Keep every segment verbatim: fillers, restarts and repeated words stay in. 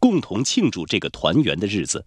共同庆祝这个团圆的日子。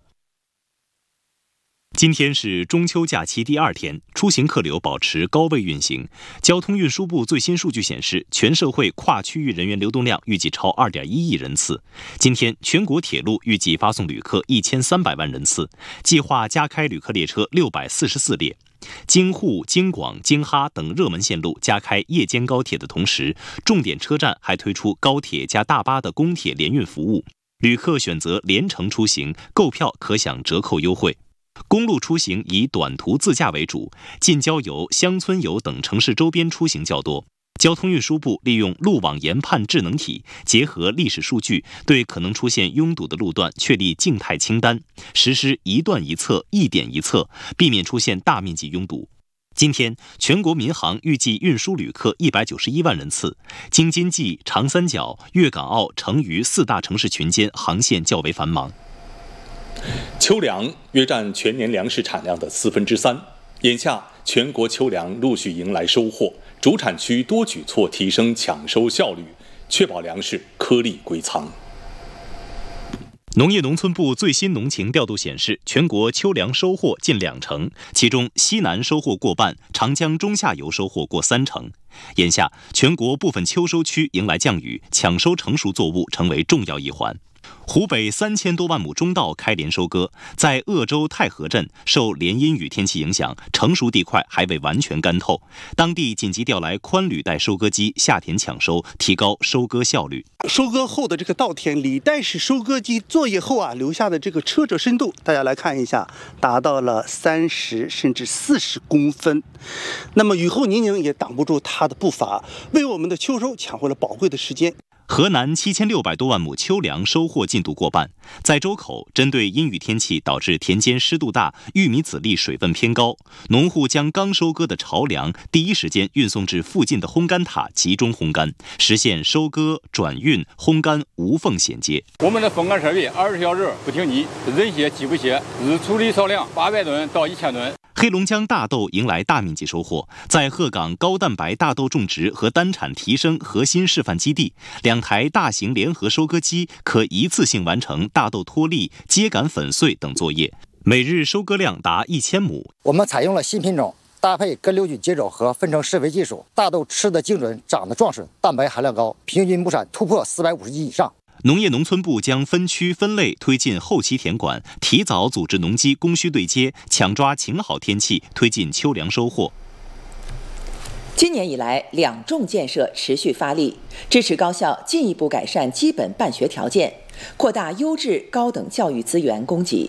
今天是中秋假期第二天，出行客流保持高位运行。交通运输部最新数据显示，全社会跨区域人员流动量预计超 二点一亿人次。今天，全国铁路预计发送旅客一千三百万人次，计划加开旅客列车六百四十四列。京沪、京广、京哈等热门线路加开夜间高铁的同时，重点车站还推出高铁加大巴的公铁联运服务，旅客选择联程出行，购票可享折扣优惠。公路出行以短途自驾为主，近郊游、乡村游等城市周边出行较多。交通运输部利用路网研判智能体，结合历史数据，对可能出现拥堵的路段确立静态清单，实施一段一测、一点一测，避免出现大面积拥堵。今天，全国民航预计运输旅客一百九十一万人次，京津冀、长三角、粤港澳、成渝四大城市群间航线较为繁忙。 秋粮约占全年粮食产量的四分之三，眼下全国秋粮陆续迎来收获，主产区多举措提升抢收效率，确保粮食颗粒归仓。 农业农村部最新农情调度显示，全国秋粮收获近两成，其中西南收获过半，长江中下游收获过三成。眼下，全国部分秋收区迎来降雨，抢收成熟作物成为重要一环。湖北三千多万亩中稻开镰收割，在鄂州太和镇受连阴雨天气影响，成熟地块还未完全干透，当地紧急调来宽履带收割机下田抢收，提高收割效率。 收割后的这个稻田，履带式收割机作业后啊，留下的这个车辙深度，大家来看一下，达到了三十甚至四十公分。那么雨后泥泞也挡不住它的步伐，为我们的秋收抢回了宝贵的时间。 河南七千六百多万亩秋粮收获进度过半，在周口，针对阴雨天气导致田间湿度大、玉米籽粒水分偏高，农户将刚收割的巢粮第一时间运送至附近的烘干塔集中烘干，实现收割、转运、烘干无缝衔接。 我们的烘干设备二十小时不停机，人歇机不歇，日处理少量八百吨到一千吨。 黑龙江大豆迎来大面积收获，在鹤岗高蛋白大豆种植和单产提升核心示范基地，两台大型联合收割机可一次性完成大豆脱粒、秸秆粉碎等作业，每日收割量达一千亩。 我们采用了新品种，搭配根瘤菌接种和分成施肥技术，大豆吃得精准，长得壮实，蛋白含量高，平均亩产突破四百五十斤以上。 农业农村部将分区分类推进后期田管，提早组织农机供需对接，抢抓晴好天气，推进秋粮收获。 今年以来，两重建设持续发力，支持高校进一步改善基本办学条件，扩大优质高等教育资源供给。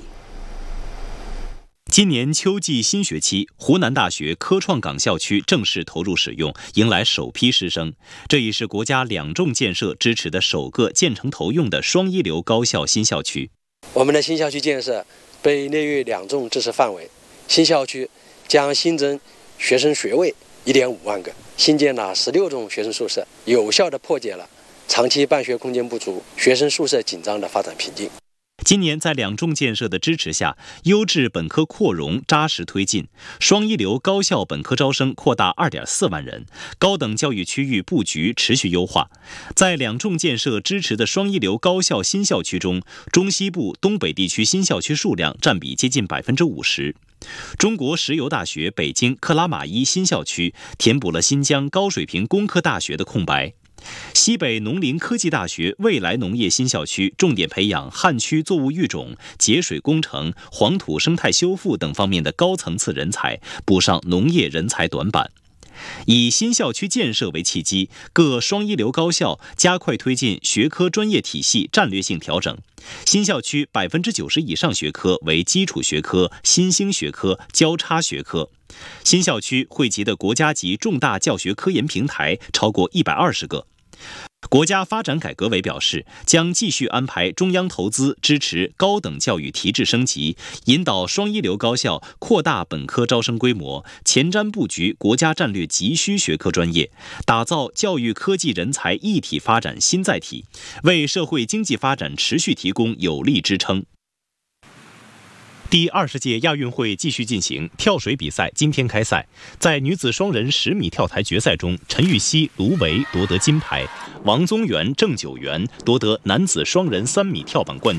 今年秋季新学期，湖南大学科创港校区正式投入使用，迎来首批师生。这已是国家两重建设支持的首个建成投用的双一流高校新校区。 我们的新校区建设被列入两重支持范围，新校区将新增学生学位 一点五万个，新建了十六种学生宿舍，有效地破解了长期办学空间不足、学生宿舍紧张的发展瓶颈。 今年在两重建设的支持下，优质本科扩容扎实推进，双一流高校本科招生扩大 二点四万人，高等教育区域布局持续优化。在两重建设支持的双一流高校新校区中，中西部、东北地区新校区数量占比接近 百分之五十。中国石油大学北京克拉玛依新校区填补了新疆高水平工科大学的空白。西北农林科技大学未来农业新校区重点培养旱区作物育种、节水工程、黄土生态修复等方面的高层次人才，补上农业人才短板。以新校区建设为契机，各双一流高校加快推进学科专业体系战略性调整。新校区 百分之九十 以上学科为基础学科、新兴学科、交叉学科。新校区汇集的国家级重大教学科研平台超过一百二十个。国家发展改革委表示，将继续安排中央投资支持高等教育提质升级，引导双一流高校扩大本科招生规模，前瞻布局国家战略急需学科专业，打造教育科技人才一体发展新载体，为社会经济发展持续提供有力支撑。第二十届亚运会继续进行，跳水比赛今天开赛。在女子双人十米跳台决赛中，陈芋汐、卢维夺得金牌，王宗源、郑九元夺得男子双人三米跳板冠军。